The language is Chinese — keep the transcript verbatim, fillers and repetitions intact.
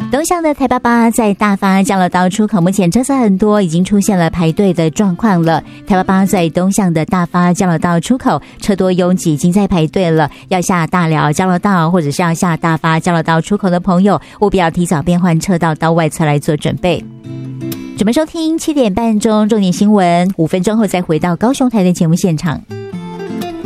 东向的台八八在大发交流道出口，目前车色很多，已经出现了排队的状况了。台八八在东向的大发交流道出口，车多拥挤，已经在排队了。要下大寮交流道或者是要下大发交流道出口的朋友，务必要提早变换车道到外侧来做准备。准备收听七点半钟重点新闻，五分钟后再回到高雄台的节目现场。